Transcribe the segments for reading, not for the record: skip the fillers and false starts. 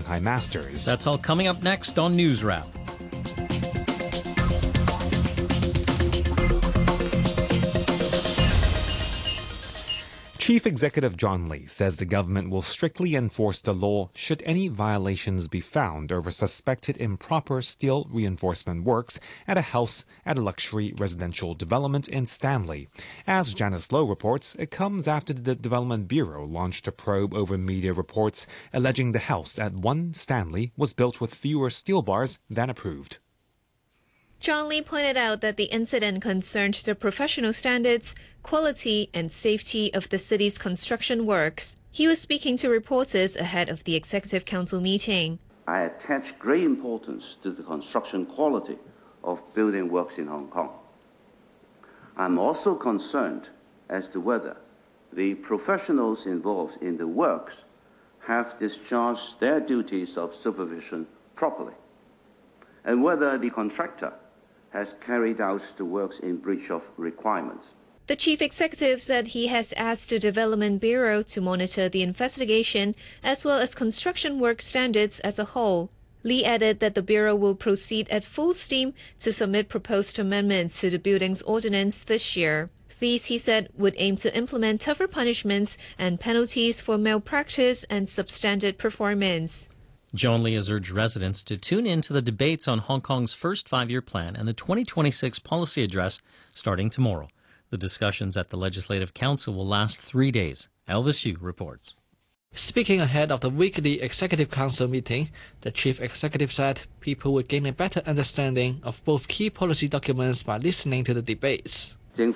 Shanghai Masters. That's all coming up next on News Wrap. Chief Executive John Lee says the government will strictly enforce the law should any violations be found over suspected improper steel reinforcement works at a house at a luxury residential development in Stanley. As Janice Lowe reports, it comes after the Development Bureau launched a probe over media reports alleging the house at 1 Stanley was built with fewer steel bars than approved. John Lee pointed out that the incident concerned the professional standards, quality and safety of the city's construction works. He was speaking to reporters ahead of the Executive Council meeting. I attach great importance to the construction quality of building works in Hong Kong. I'm also concerned as to whether the professionals involved in the works have discharged their duties of supervision properly, and whether the contractor has carried out the works in breach of requirements. The chief executive said he has asked the Development Bureau to monitor the investigation as well as construction work standards as a whole. Lee added that the Bureau will proceed at full steam to submit proposed amendments to the building's ordinance this year. These, he said, would aim to implement tougher punishments and penalties for malpractice and substandard performance. John Lee has urged residents to tune in to the debates on Hong Kong's first five-year plan and the 2026 policy address starting tomorrow. The discussions at the Legislative Council will last 3 days. Elvis Yu reports. Speaking ahead of the weekly Executive Council meeting, the Chief Executive said people will gain a better understanding of both key policy documents by listening to the debates.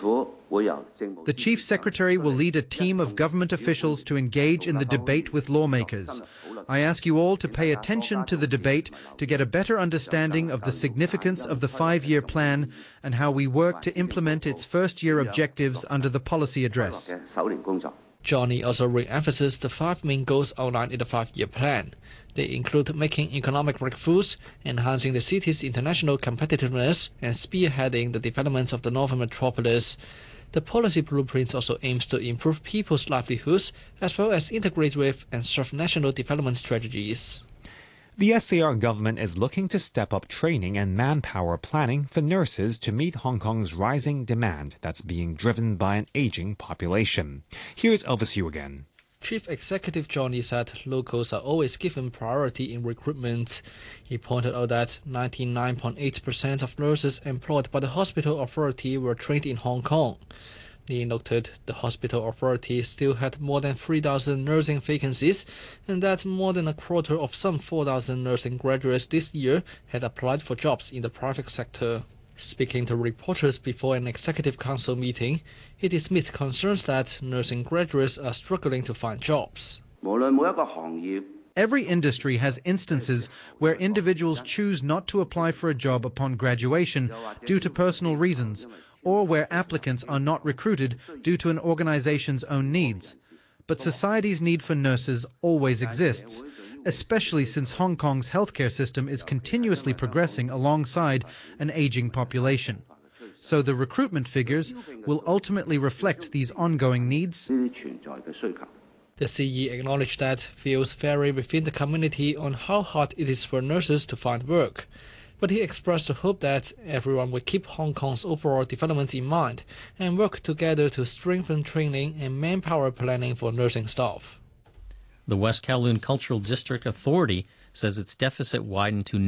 The Chief Secretary will lead a team of government officials to engage in the debate with lawmakers. I ask you all to pay attention to the debate to get a better understanding of the significance of the five-year plan and how we work to implement its first-year objectives under the policy address. Johnny also re-emphasized the 5 main goals outlined in the 5-year plan. They include making economic breakthroughs, enhancing the city's international competitiveness, and spearheading the development of the northern metropolis. The policy blueprint also aims to improve people's livelihoods as well as integrate with and serve national development strategies. The SAR government is looking to step up training and manpower planning for nurses to meet Hong Kong's rising demand that's being driven by an aging population. Here's Elvis Yu again. Chief Executive Johnny said locals are always given priority in recruitment. He pointed out that 99.8% of nurses employed by the hospital authority were trained in Hong Kong. Lee noted the hospital authority still had more than 3,000 nursing vacancies and that more than a quarter of some 4,000 nursing graduates this year had applied for jobs in the private sector. Speaking to reporters before an Executive Council meeting, he dismissed concerns that nursing graduates are struggling to find jobs. Every industry has instances where individuals choose not to apply for a job upon graduation due to personal reasons, or where applicants are not recruited due to an organization's own needs. But society's need for nurses always exists, especially since Hong Kong's healthcare system is continuously progressing alongside an aging population. So the recruitment figures will ultimately reflect these ongoing needs. The CE acknowledged that views vary within the community on how hard it is for nurses to find work. But he expressed the hope that everyone will keep Hong Kong's overall development in mind and work together to strengthen training and manpower planning for nursing staff. The West Kowloon Cultural District Authority says its deficit widened to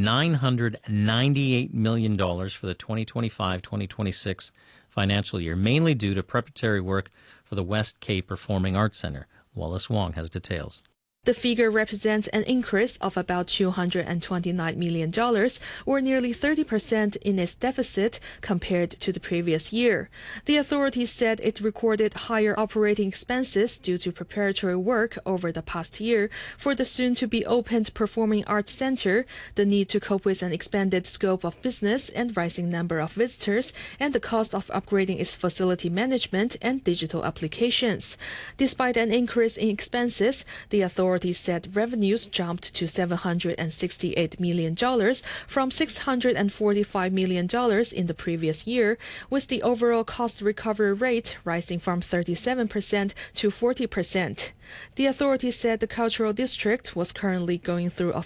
$998 million for the 2025-2026 financial year, mainly due to preparatory work for the West Cape Performing Arts Centre. Wallace Wong has details. The figure represents an increase of about $229 million, or nearly 30% in its deficit compared to the previous year. The authority said it recorded higher operating expenses due to preparatory work over the past year for the soon-to-be-opened Performing Arts Centre, the need to cope with an expanded scope of business and rising number of visitors, and the cost of upgrading its facility management and digital applications. Despite an increase in expenses, the authority said revenues jumped to $768 million from $645 million in the previous year, with the overall cost recovery rate rising from 37% to 40%. The authority said the cultural district was currently going through a